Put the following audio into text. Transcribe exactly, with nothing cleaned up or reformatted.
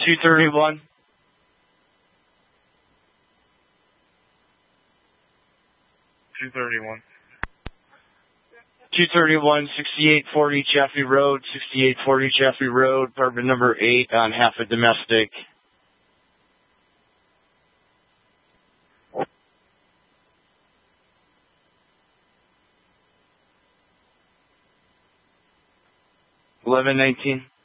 two thirty-one. two thirty-one. two thirty-one, sixty-eight forty Chaffee Road, sixty-eight forty Chaffee Road, apartment number eight on half a domestic. eleven nineteen.